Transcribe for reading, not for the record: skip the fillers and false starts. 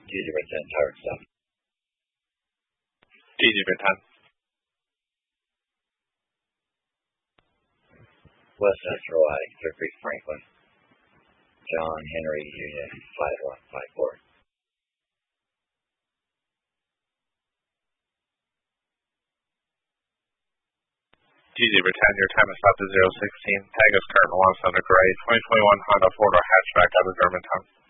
GZ10 Tower stuff. GZ10. West Central I, Jeffrey Franklin. John Henry Union 5154. GZ10, your time is stopped at 016. Tag is current alongside a gray 2021 Honda 4-door hatchback out of Germantown.